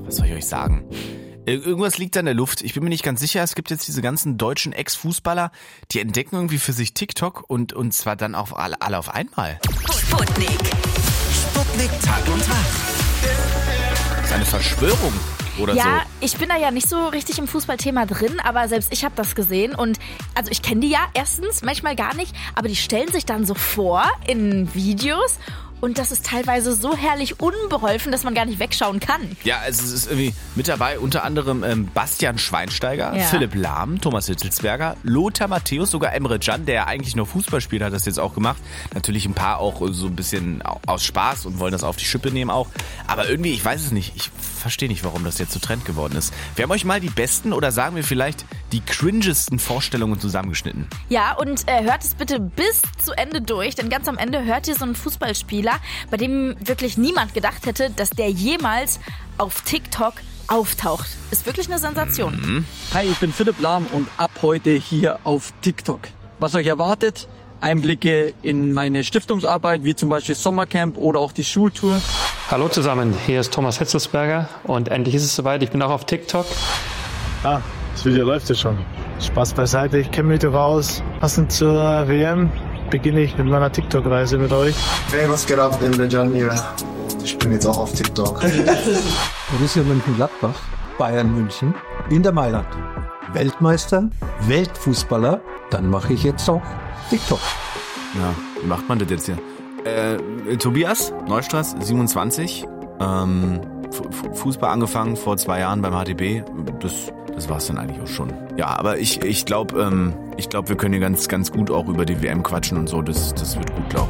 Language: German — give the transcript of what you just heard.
was soll ich euch sagen? Irgendwas liegt da in der Luft. Ich bin mir nicht ganz sicher. Es gibt jetzt diese ganzen deutschen Ex-Fußballer, die entdecken irgendwie für sich TikTok und zwar dann auch alle auf einmal. Sputnik. Sputnik Tag und Tag. Das ist eine Verschwörung oder so. Ja, ich bin da ja nicht so richtig im Fußballthema drin, aber selbst ich habe das gesehen und also ich kenne die ja erstens, manchmal gar nicht, aber die stellen sich dann so vor in Videos. Und das ist teilweise so herrlich unbeholfen, dass man gar nicht wegschauen kann. Ja, also es ist irgendwie mit dabei unter anderem Bastian Schweinsteiger, Ja. Philipp Lahm, Thomas Hitzelsberger, Lothar Matthäus, sogar Emre Can, der ja eigentlich nur Fußball spielt, hat das jetzt auch gemacht. Natürlich ein paar auch so ein bisschen aus Spaß und wollen das auf die Schippe nehmen auch. Aber irgendwie, ich weiß es nicht, ich verstehe nicht, warum das jetzt so Trend geworden ist. Wir haben euch mal die besten oder sagen wir vielleicht die cringesten Vorstellungen zusammengeschnitten. Ja, und hört es bitte bis zu Ende durch, denn ganz am Ende hört ihr so einen Fußballspieler, bei dem wirklich niemand gedacht hätte, dass der jemals auf TikTok auftaucht. Ist wirklich eine Sensation. Hi, ich bin Philipp Lahm und ab heute hier auf TikTok. Was euch erwartet? Einblicke in meine Stiftungsarbeit, wie zum Beispiel Sommercamp oder auch die Schultour. Hallo zusammen, hier ist Thomas Hitzelsberger und endlich ist es soweit, ich bin auch auf TikTok. Das Video läuft ja schon. Spaß beiseite, ich kenne mich doch aus. Passend zur WM beginne ich mit meiner TikTok-Reise mit euch. Hey, was geht ab? Emre Can hier. Ich bin jetzt auch auf TikTok. Borussia Mönchengladbach, Bayern München, Inter Mailand. Weltmeister, Weltfußballer, dann mache ich jetzt auch TikTok. Ja, wie macht man das jetzt hier? Tobias Neustraß, 27, Fußball angefangen vor 2 Jahren beim HTB. Das war's dann eigentlich auch schon. Ja, aber ich glaube, wir können hier ganz gut auch über die WM quatschen und so. Das wird gut, glaube ich.